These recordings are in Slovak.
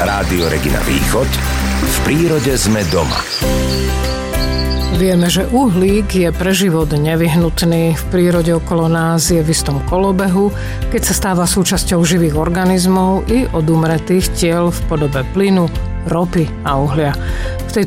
Rádio Regina Východ. V prírode sme doma. Vieme, že uhlík je pre život nevyhnutný. V prírode okolo nás je v istom kolobehu, keď sa stáva súčasťou živých organizmov i odumretých tiel v podobe plynu, ropy a uhlia. Do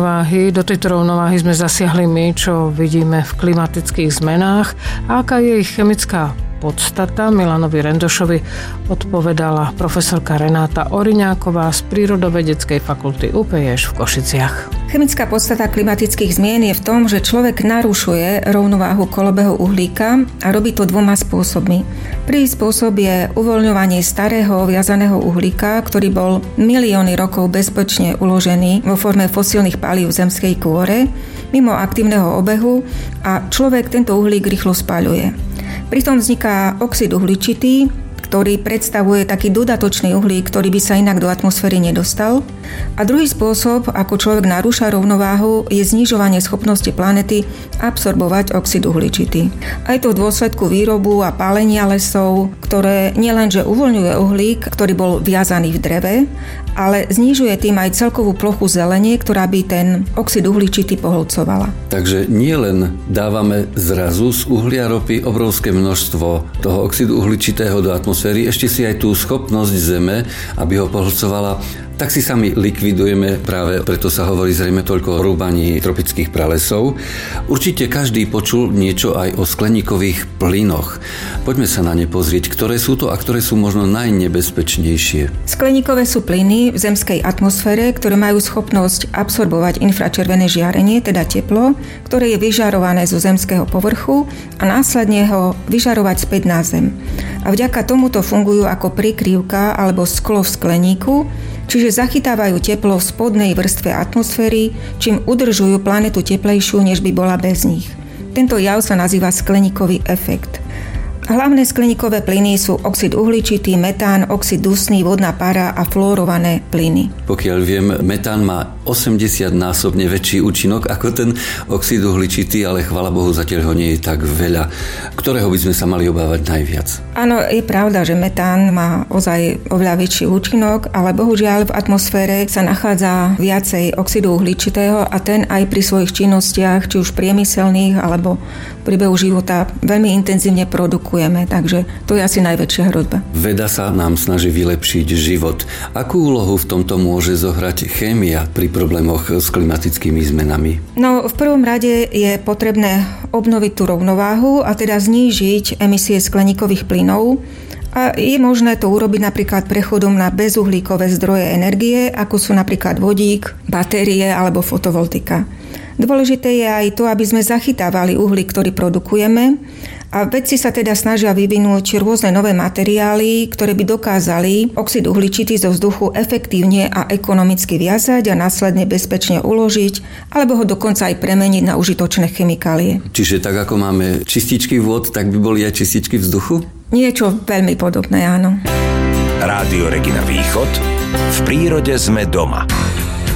tejto rovnováhy sme zasiahli my, čo vidíme v klimatických zmenách a aká je ich chemická podstata. Milanovi Rendošovi odpovedala profesorka Renáta Oriňáková z Prírodovedeckej fakulty UPŠ v Košiciach. Chemická podstata klimatických zmien je v tom, že človek narušuje rovnováhu kolobehu uhlíka a robí to dvoma spôsobmi. Prvý spôsob je uvoľňovanie starého viazaného uhlíka, ktorý bol milióny rokov bezpečne uložený vo forme fosílnych palív v zemskej kôre mimo aktívneho obehu a človek tento uhlík rýchlo spaľuje. Pritom vzniká oxid uhličitý, ktorý predstavuje taký dodatočný uhlík, ktorý by sa inak do atmosféry nedostal. A druhý spôsob, ako človek narúša rovnováhu, je znižovanie schopnosti planéty absorbovať oxid uhličitý. Aj to v dôsledku výrobu a pálenia lesov, ktoré nielenže uvoľňuje uhlík, ktorý bol viazaný v dreve, ale znižuje tým aj celkovú plochu zelenie, ktorá by ten oxid uhličitý pohlcovala. Takže nielen dávame zrazu z uhlia ropy obrovské množstvo toho oxidu uhličitého do atmosféry, ešte si aj tú schopnosť Zeme, aby ho pohlcovala, tak si sami likvidujeme, práve preto sa hovorí zrejme toľko o rúbaní tropických pralesov. Určite každý počul niečo aj o skleníkových plynoch. Poďme sa na ne pozrieť, ktoré sú to a ktoré sú možno najnebezpečnejšie. Skleníkové sú plyny v zemskej atmosfére, ktoré majú schopnosť absorbovať infračervené žiarenie, teda teplo, ktoré je vyžarované zo zemského povrchu a následne ho vyžarovať späť na Zem. A vďaka tomuto fungujú ako prikryvka alebo sklo v skleníku, čiže zachytávajú teplo v spodnej vrstve atmosféry, čím udržujú planetu teplejšiu, než by bola bez nich. Tento jav sa nazýva skleníkový efekt. Hlavné skleníkové plyny sú oxid uhličitý, metán, oxid dusný, vodná para a fluorované plyny. Pokiaľ viem, metán má 80-násobne väčší účinok ako ten oxid uhličitý, ale chvála Bohu, zatiaľ ho nie je tak veľa. Ktorého by sme sa mali obávať najviac? Áno, je pravda, že metán má ozaj oveľa väčší účinok, ale bohužiaľ v atmosfére sa nachádza viacej oxidu uhličitého a ten aj pri svojich činnostiach, či už priemyselných alebo v priebehu života veľmi intenzívne produkujeme, takže to je asi najväčšia hrozba. Veda sa nám snaží vylepšiť život. Akú úlohu v tomto môže zohrať chémia pri problémoch s klimatickými zmenami? No, v prvom rade je potrebné obnoviť tú rovnováhu a teda znížiť emisie skleníkových plynov. A je možné to urobiť napríklad prechodom na bezuhlíkové zdroje energie, ako sú napríklad vodík, batérie alebo fotovoltika. Dôležité je aj to, aby sme zachytávali uhlík, ktorý produkujeme, a vedci sa teda snažia vyvinúť rôzne nové materiály, ktoré by dokázali oxid uhličitý zo vzduchu efektívne a ekonomicky viazať a následne bezpečne uložiť, alebo ho dokonca aj premeniť na užitočné chemikálie. Čiže tak ako máme čističky vôd, tak by boli aj čističky vzduchu? Niečo veľmi podobné, áno. Rádio Regina Východ. V prírode sme doma.